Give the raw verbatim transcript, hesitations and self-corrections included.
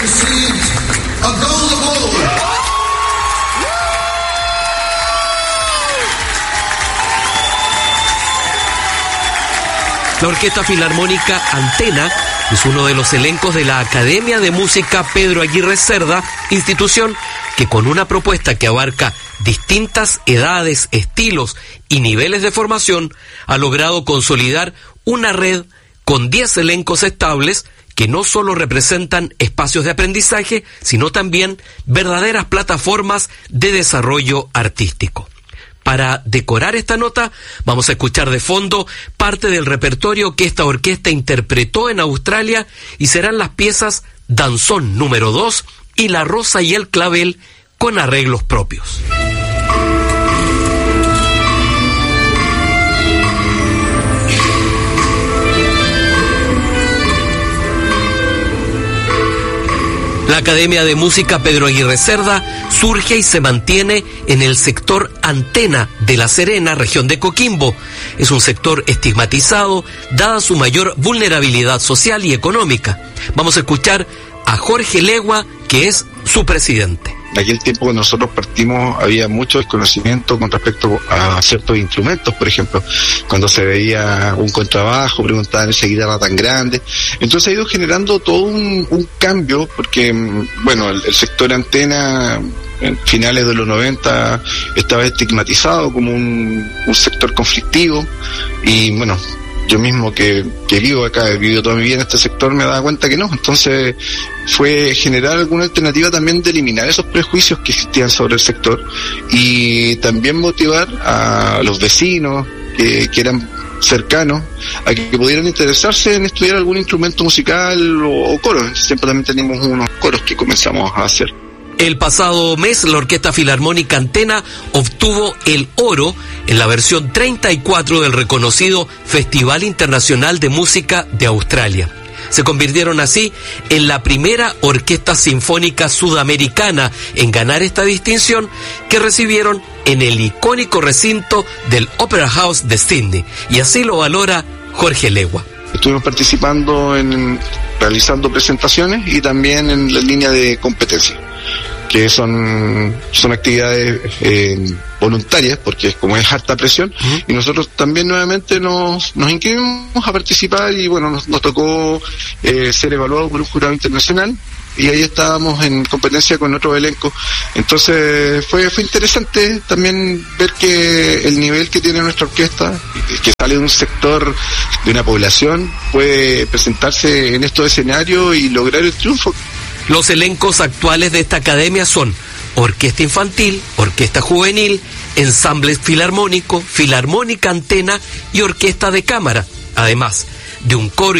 received a gold award. La Orquesta Filarmónica Antena es uno de los elencos de la Academia de Música Pedro Aguirre Cerda, institución que con una propuesta que abarca distintas edades, estilos y niveles de formación ha logrado consolidar una red con diez elencos estables que no solo representan espacios de aprendizaje, sino también verdaderas plataformas de desarrollo artístico. Para decorar esta nota, vamos a escuchar de fondo parte del repertorio que esta orquesta interpretó en Australia y serán las piezas Danzón número dos y La Rosa y el Clavel con arreglos propios. La Academia de Música Pedro Aguirre Cerda surge y se mantiene en el sector Antena de La Serena, región de Coquimbo. Es un sector estigmatizado, dada su mayor vulnerabilidad social y económica. Vamos a escuchar a Jorge Legua, que es su presidente. En aquel tiempo cuando nosotros partimos había mucho desconocimiento con respecto a ciertos instrumentos, por ejemplo, cuando se veía un contrabajo, preguntaban esa guitarra tan grande. Entonces ha ido generando todo un, un cambio, porque, bueno, el, el sector Antena en finales de los noventa estaba estigmatizado como un, un sector conflictivo y, bueno, yo mismo que, que vivo acá, he vivido toda mi vida en este sector, me daba cuenta que no. Entonces fue generar alguna alternativa también de eliminar esos prejuicios que existían sobre el sector y también motivar a los vecinos que, que eran cercanos a que, que pudieran interesarse en estudiar algún instrumento musical o, o coro. Siempre también teníamos unos coros que comenzamos a hacer. El pasado mes, la Orquesta Filarmónica Antena obtuvo el oro en la versión treinta y cuatro del reconocido Festival Internacional de Música de Australia. Se convirtieron así en la primera orquesta sinfónica sudamericana en ganar esta distinción, que recibieron en el icónico recinto del Opera House de Sydney. Y así lo valora Jorge Legua. Estuvimos participando en realizando presentaciones y también en la línea de competencia, que son son actividades eh, voluntarias, porque como es harta presión, uh-huh. y nosotros también nuevamente nos nos inscribimos a participar y bueno, nos, nos tocó eh, ser evaluados por un jurado internacional y ahí estábamos en competencia con otro elenco. Entonces fue fue interesante también ver que el nivel que tiene nuestra orquesta, que sale de un sector, de una población, puede presentarse en estos escenarios y lograr el triunfo. Los elencos actuales de esta academia son orquesta infantil, orquesta juvenil, ensamble filarmónico, filarmónica Antena y orquesta de cámara, además de un coro